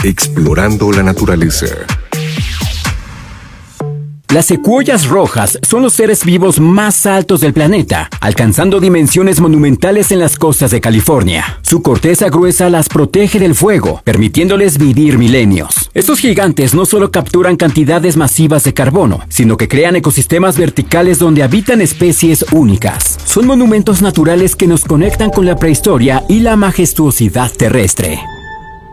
explorando la naturaleza. Las secuoyas rojas son los seres vivos más altos del planeta, alcanzando dimensiones monumentales en las costas de California. Su corteza gruesa las protege del fuego, permitiéndoles vivir milenios. Estos gigantes no solo capturan cantidades masivas de carbono, sino que crean ecosistemas verticales donde habitan especies únicas. Son monumentos naturales que nos conectan con la prehistoria y la majestuosidad terrestre.